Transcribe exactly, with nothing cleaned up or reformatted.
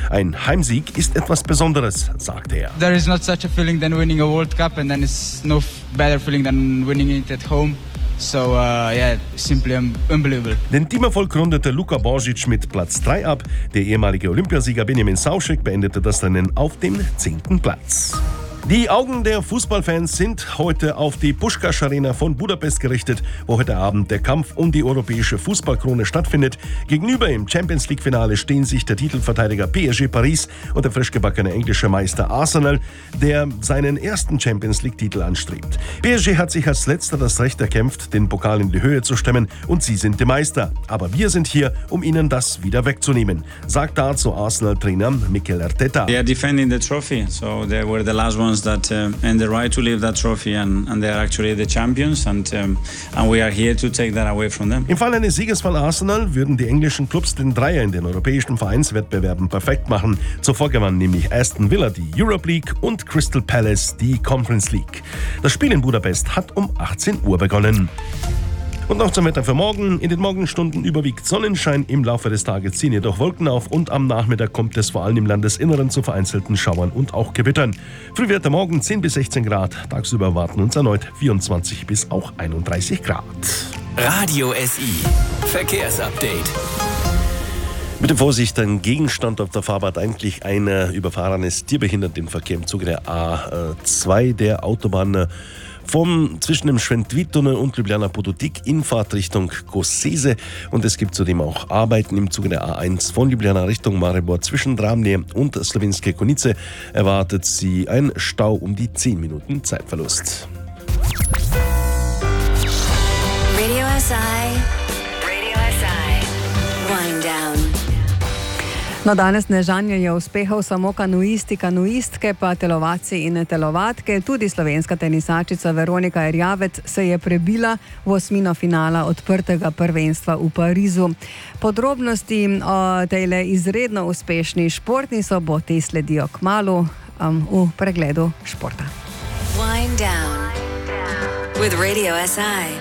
Ein Heimsieg ist etwas Besonderes, sagte er. There is not such a feeling than winning a World Cup, and then it's no better feeling than winning it at home. So, uh, yeah, simply un- unbelievable. Den Teamerfolg rundete Luka Božič mit Platz drei ab. Der ehemalige Olympiasieger Benjamin Saušek beendete das Rennen auf dem zehnten Platz. Die Augen der Fußballfans sind heute auf die Puskás Arena von Budapest gerichtet, wo heute Abend der Kampf um die europäische Fußballkrone stattfindet. Gegenüber im Champions-League-Finale stehen sich der Titelverteidiger P S G Paris und der frischgebackene englische Meister Arsenal, der seinen ersten Champions-League-Titel anstrebt. P S G hat sich als letzter das Recht erkämpft, den Pokal in die Höhe zu stemmen, und sie sind die Meister. Aber wir sind hier, um ihnen das wieder wegzunehmen, sagt dazu Arsenal-Trainer Mikel Arteta. They are defending the trophy, so they were the last ones that uh, and the right to leave that trophy, and, and they are actually the champions, and um, and we are here to take that away from them. Im Fall eines Sieges von Arsenal würden die englischen Clubs den Dreier in den europäischen Vereinswettbewerben perfekt machen. Zuvor gewann nämlich Aston Villa die Europa League und Crystal Palace die Conference League. Das Spiel in Budapest hat um achtzehn Uhr begonnen. Und noch zum Wetter für morgen. In den Morgenstunden überwiegt Sonnenschein. Im Laufe des Tages ziehen jedoch Wolken auf und am Nachmittag kommt es vor allem im Landesinneren zu vereinzelten Schauern und auch Gewittern. Frühwerte morgen zehn bis sechzehn Grad. Tagsüber erwarten uns erneut vierundzwanzig bis auch einunddreißig Grad. Radio S I Verkehrsupdate. Bitte Vorsicht, ein Gegenstand auf der Fahrbahn, eigentlich ein äh, überfahrenes Tier behindert den Verkehr im Zuge der A zwei der Autobahn äh, vom zwischen dem Schwendt-Wied-Tunnel und Ljubljana Podhotik in Fahrtrichtung Koseze. Und es gibt zudem auch Arbeiten im Zuge der A eins von Ljubljana Richtung Maribor zwischen Dramnje und Slovenske Konjice. Erwartet sie ein Stau um die zehn Minuten Zeitverlust. Radio S I. Radio S I. Wind down. No, danes ne žanjejo uspehov samo kanuisti, kanuistke, pa telovadci in telovadke. Tudi slovenska tenisačica Veronika Erjavec se je prebila v osmino finala odprtega prvenstva v Parizu. Podrobnosti o tejle izredno uspešni športni soboti sledijo kmalu um, v pregledu športa. Wind down with Radio S I.